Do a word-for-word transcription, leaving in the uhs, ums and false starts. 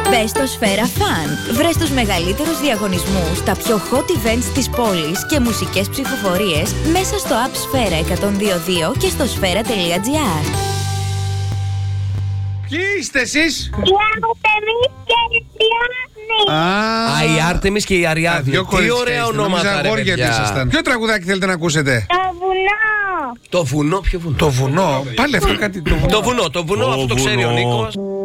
Μπες στο Σφαίρα Fun. Βρες τους μεγαλύτερους διαγωνισμούς, τα πιο hot events της πόλης και μουσικές ψηφοφορίες μέσα στο app Σφαίρα εκατόν δύο κόμμα δύο και στο σφαίρα τελεία τζι άρ. Ποιοι είστε εσείς? Η Άρτεμις και η Αριάδνη. Α, η Άρτεμις και η Αριάδνη. Τι ωραία ονόματα, ρε παιδιά. Ποιο τραγουδάκι θέλετε να ακούσετε? Το βουνό. Το βουνό, ποιο βουνό? Το βουνό. Πάλι αυτό κάτι. Το βουνό. Το βουνό, το βουνό, αυτό το ξέρει ο Νίκος.